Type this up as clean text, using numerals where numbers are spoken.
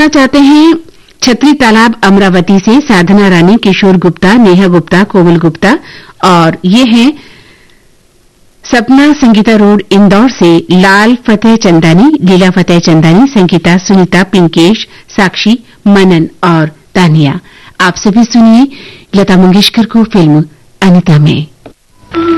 चाहते हैं छतरी तालाब अमरावती से साधना रानी, किशोर गुप्ता, नेहा गुप्ता, कोमल गुप्ता, और ये हैं सपना संगीता रोड इंदौर से लाल फतेह चंदानी, लीला फतेह चंदानी, संगीता, सुनीता, पिंकेश, साक्षी, मनन और तानिया। आप सभी सुनिए लता मंगेशकर को फिल्म अनिता में।